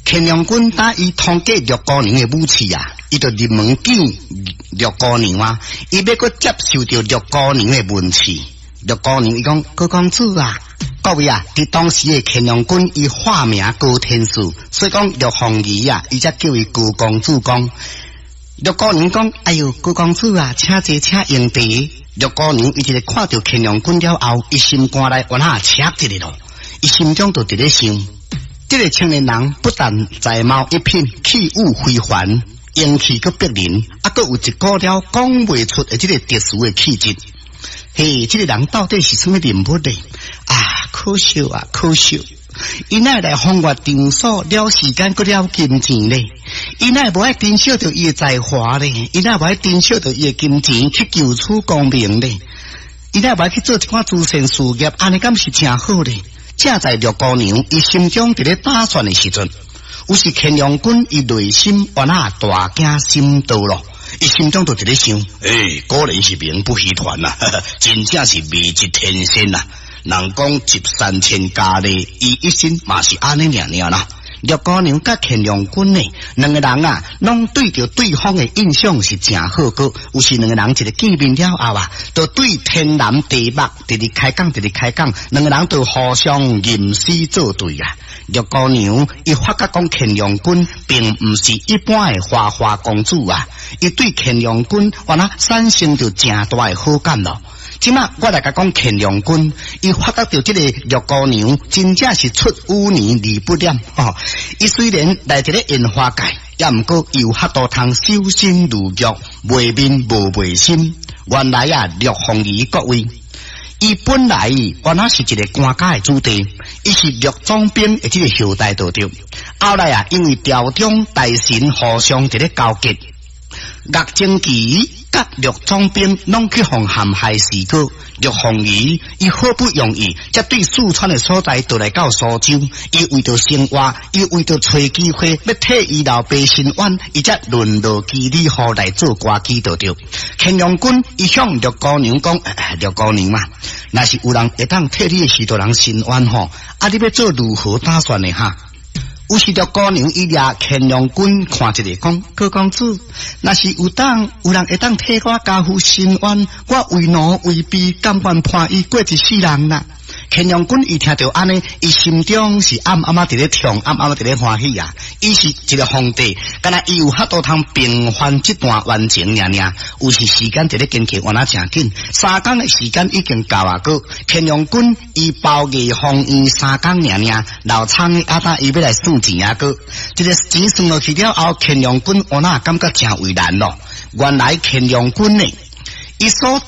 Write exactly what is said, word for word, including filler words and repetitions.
乾隆君打伊通过六姑娘的武器啊，伊就入门见六姑娘啊，伊要搁接受到六姑娘的文气。六姑娘伊讲高公主啊，各位啊，伫当时的乾隆君伊化名高天寿，所以讲六凤仪啊，伊才叫伊高公主讲。六姑娘讲，哎呦，高公主啊，请坐，请用茶。六姑娘伊一个看到乾隆君了后，伊心肝内往下插一个咯，伊心中就伫咧想。这个青年人不但才貌一品，气宇非凡，英气阁逼人，啊，阁有一股了讲袂出的这个特殊的气质。嘿，这个人到底是什么人物呢？啊，可惜啊，可惜！伊乃来风月场所了时间，阁了金钱呢？伊乃无爱珍惜着伊的才华呢？伊乃无爱珍惜着伊的金钱去求取功名呢？伊乃无爱去做一寡慈善事业，安尼敢是真好呢？正在六姑娘伊心中伫咧打算的时阵，有时乾隆君伊内心哇那大惊心动咯，伊心中就伫咧想：诶、欸，果然是名不虚传呐、啊，真正是美极天仙呐、啊！人讲集三千佳丽，伊一生嘛是安尼样样啦。六姑娘甲乾隆君呢，两个人啊，拢对着对方的印象是真好个。有时两个人一个见面了后啊，都对天南地北，直直开讲，直直开讲，两个人都互相吟诗作对啊。六姑娘伊发觉讲乾隆君并唔是一般的花花公主啊，伊对乾隆君哇那产生着真大的好感咯。即马我来甲讲乾隆君，伊发觉到这个六姑娘真正是出污泥而不染哦。伊虽然来这个烟花界，也毋过有法度通修身如玉，袂面无袂心。原来啊，六凤仪各位，伊本来原来是一个官家的子弟，伊是六总兵的这个后代道着。后来啊，因为朝中大臣互相伫咧交结，岳正琪甲六总兵拢去互陷害事故。六凤仪伊好不容易才对四川的所在倒来到苏州，伊为着生活，伊为着找机会要替伊老爸伸冤，伊才沦落基里河来做歌姬道着。乾隆君伊向六姑娘讲：哎、六姑娘嘛，若是有人会当替你的许多人伸冤吼，啊，你要做如何打算的哈？有时六姑娘伊掠乾隆君看一个讲，高公主，若是有当有人会当替我家父伸冤，我为奴为婢，甘愿判伊过一世人啦。乾隆君伊听到安尼，伊心中是暗暗啊伫咧痛，暗暗啊伫咧欢喜啊。伊是一个皇帝，敢若伊有法度通平反这段冤情尔尔。有时时间伫咧经过，原来真紧，三更的时间已经到啊个。乾隆君伊包夜封伊三更尔尔，老苍的阿达伊要来算钱啊个。这个钱算落去了后，乾隆君我那感觉真为难咯。原来乾隆君呢，伊所